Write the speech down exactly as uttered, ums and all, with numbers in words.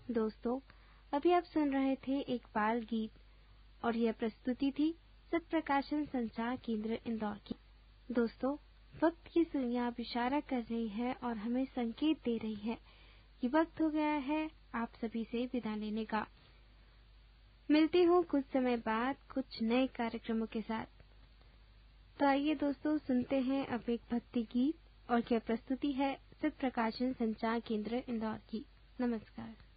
दोस्तों, अभी आप सुन रहे थे एक बाल गीत और यह प्रस्तुति थी सत्प्रकाशन संचार केंद्र इंदौर की। दोस्तों, वक्त की सुइयां अब इशारा कर रही है और हमें संकेत दे रही है कि वक्त हो गया है आप सभी से विदा लेने का। मिलती हूँ कुछ समय बाद कुछ नए कार्यक्रमों के साथ। तो आइए दोस्तों, सुनते हैं अब एक भक्ति गीत और यह प्रस्तुति है सत्प्रकाशन संचार केंद्र इंदौर की। नमस्कार।